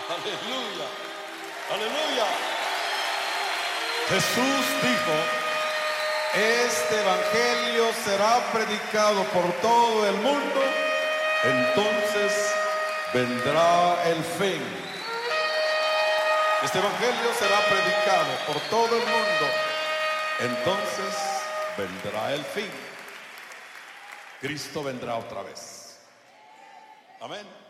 Aleluya, aleluya. Jesús dijo: este evangelio será predicado por todo el mundo, entonces vendrá el fin. Este evangelio será predicado por todo el mundo, entonces vendrá el fin. Cristo vendrá otra vez. Amén.